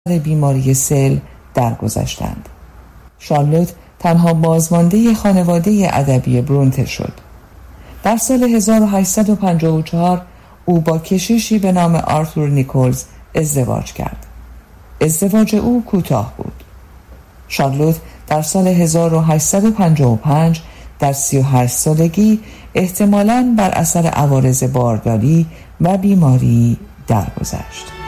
بیماری سل درگذشتند. شارلوت تنها بازمانده خانواده ادبی برونته شد. در سال 1854 او با کشیشی به نام آرتور نیکولز ازدواج کرد. ازدواج او کوتاه بود. شارلوت در سال 1855 در 38 سالگی احتمالاً بر اثر عوارض بارداری و بیماری درگذشت.